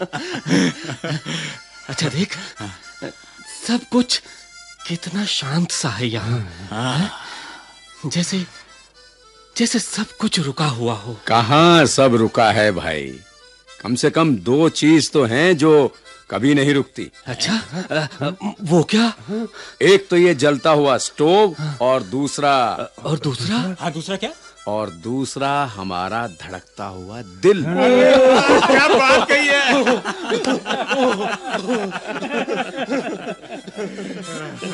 अच्छा देख, सब कुछ कितना शांत सा है यहाँ। जैसे जैसे सब कुछ रुका हुआ हो। कहाँ सब रुका है भाई? कम से कम 2 चीज तो हैं जो कभी नहीं रुकती। अच्छा, वो क्या? एक तो ये जलता हुआ स्टोव, और दूसरा हाँ, दूसरा क्या? और दूसरा हमारा धड़कता हुआ दिल। क्या बात कही है।